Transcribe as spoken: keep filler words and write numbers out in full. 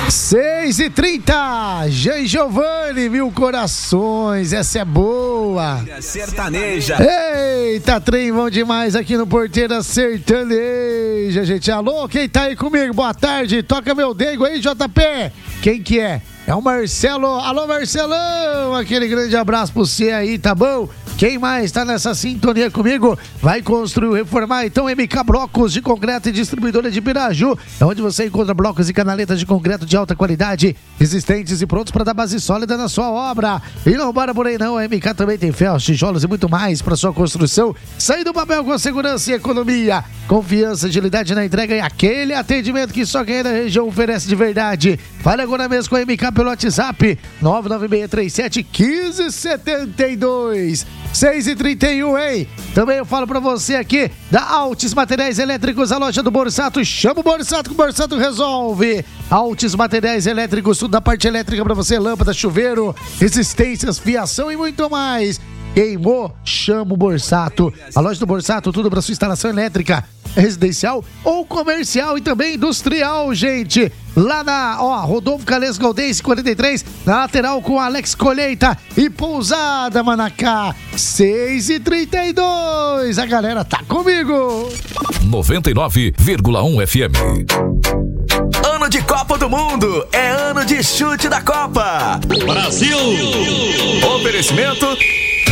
seis e trinta, Jean Giovanni, Mil Corações, essa é boa. Sertaneja. Eita, trem bom demais aqui no Porteira Sertaneja, gente. Alô, quem tá aí comigo? Boa tarde, toca meu dengo aí, J P. Quem que é? É o Marcelo. Alô, Marcelão, aquele grande abraço pro você aí, tá bom? Quem mais tá nessa sintonia comigo? Vai construir ou reformar? Então M K Blocos de Concreto e Distribuidora de Piraju, onde você encontra blocos e canaletas de concreto de alta qualidade, resistentes e prontos para dar base sólida na sua obra. E não bora por aí não, a M K também tem ferros, tijolos e muito mais para sua construção. Sai do papel com segurança e economia, confiança, agilidade na entrega e aquele atendimento que só quem é da região oferece de verdade. Fale agora mesmo com a M K pelo WhatsApp nove nove seis três sete um cinco sete dois. seis e trinta e um, hein? Também eu falo pra você aqui da Altis Materiais Elétricos, a loja do Borsato. Chama o Borsato que o Borsato resolve. Altis Materiais Elétricos, tudo da parte elétrica pra você, lâmpada, chuveiro, resistências, fiação e muito mais. Queimou, chama o Borsato. A loja do Borsato, tudo para sua instalação elétrica, residencial ou comercial e também industrial, gente. Lá na, ó, Rodolfo Calés Galdense quarenta e três, na lateral com Alex Colheita e Pousada Manacá. seis e trinta e dois, a galera tá comigo. noventa e nove vírgula um F M. Ano de Copa do Mundo, é ano de chute da Copa. Brasil! Oferecimento